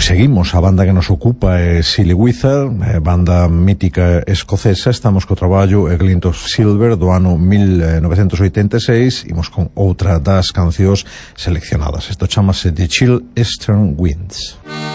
seguimos, a banda que nos ocupa é Silly Wizard, banda mítica escocesa. Estamos co traballo A Glint of Silver do ano 1986. Imos con outra das cancións seleccionadas. Isto chamase The Chill Eastern Winds.